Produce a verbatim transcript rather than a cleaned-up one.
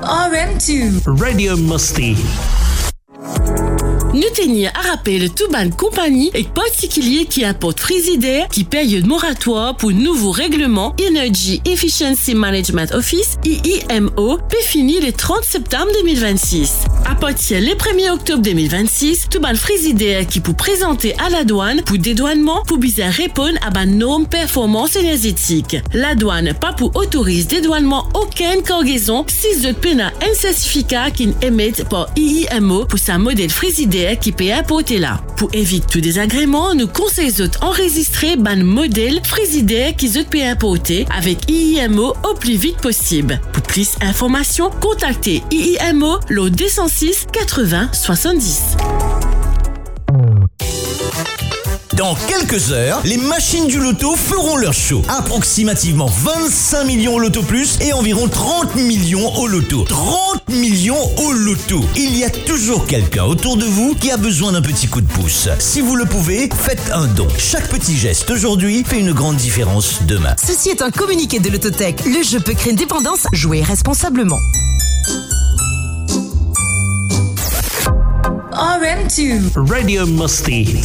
R M deux. Radio Musty. Nous tenions à rappeler tout ban compagnie et particulier qui apporte Frigidaire qui paye un moratoire pour nouveau règlement Energy Efficiency Management Office I E M O peut finir le trente septembre deux mille vingt-six. À partir le premier octobre deux mille vingt-six, tout ban Frigidaire qui pour présenter à la douane pour dédouanement pour bien répondre à ban norme performance énergétique. La douane pas pour autoriser dédouanement aucune cargaison si autres pena un certificat qui émet par I E M O pour sa modèle Frigidaire qui peut apporter là. Pour éviter tout désagrément, nous conseillons d'enregistrer ban modèle Frigidaire qui peut apporter avec I E M O au plus vite possible. Pour plus d'informations, contactez I E M O le deux cent six quatre-vingts soixante-dix. Dans quelques heures, les machines du loto feront leur show. Approximativement vingt-cinq millions au loto plus et environ trente millions au loto. trente millions au loto. Il y a toujours quelqu'un autour de vous qui a besoin d'un petit coup de pouce. Si vous le pouvez, faites un don. Chaque petit geste aujourd'hui fait une grande différence demain. Ceci est un communiqué de l'Autothèque. Le jeu peut créer une dépendance. Jouez responsablement. R M deux. Radio Musty.